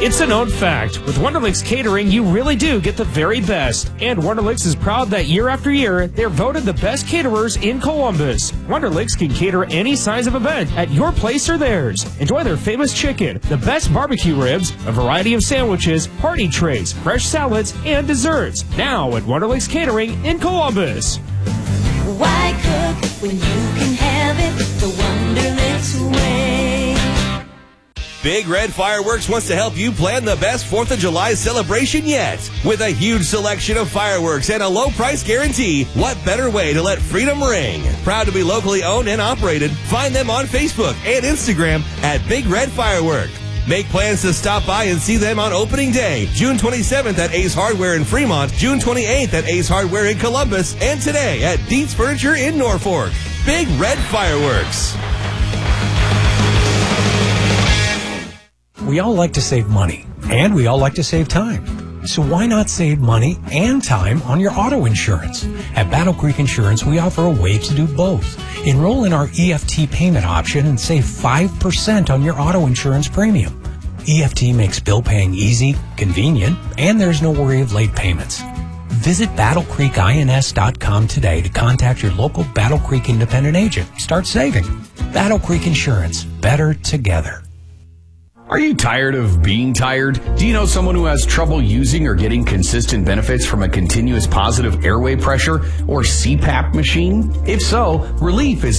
It's a known fact. With Wonderlicks Catering, you really do get the very best. And Wonderlicks is proud that year after year, they're voted the best caterers in Columbus. Wonderlicks can cater any size of event at your place or theirs. Enjoy their famous chicken, the best barbecue ribs, a variety of sandwiches, party trays, fresh salads, and desserts. Now at Wonderlicks Catering in Columbus. Why cook when you can have it the Wonderlicks way? Big Red Fireworks wants to help you plan the best 4th of July celebration yet. With a huge selection of fireworks and a low price guarantee, what better way to let freedom ring? Proud to be locally owned and operated. Find them on Facebook and Instagram at Big Red Firework. Make plans to stop by and see them on opening day, June 27th at Ace Hardware in Fremont, June 28th at Ace Hardware in Columbus, and today at Dietz Furniture in Norfolk. Big Red Fireworks. We all like to save money, and we all like to save time. So why not save money and time on your auto insurance? At Battle Creek Insurance, we offer a way to do both. Enroll in our EFT payment option and save 5% on your auto insurance premium. EFT makes bill paying easy, convenient, and there's no worry of late payments. Visit BattleCreekINS.com today to contact your local Battle Creek independent agent. Start saving. Battle Creek Insurance. Better together. Are you tired of being tired? Do you know someone who has trouble using or getting consistent benefits from a continuous positive airway pressure or CPAP machine? If so, Relief is